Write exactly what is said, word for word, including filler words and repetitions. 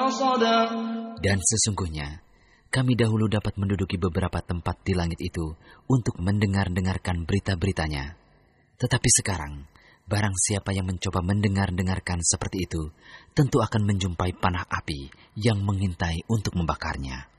رصدا. Dan sesungguhnya, kami dahulu dapat menduduki beberapa tempat di langit itu untuk mendengar-dengarkan berita-beritanya. Tetapi sekarang, barang siapa yang mencoba mendengar-dengarkan seperti itu, tentu akan menjumpai panah api yang mengintai untuk membakarnya.